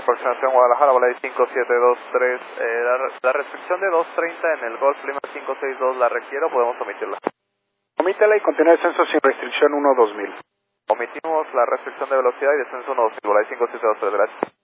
aproximación Guadalajara, Volay 5723. La restricción de 230 en el Golf Lima 562 la requiero, podemos omitirla. Omítela y continúa descenso sin restricción 1-2000. Omitimos la restricción de velocidad y descenso 1-2000, Volay 5723, gracias.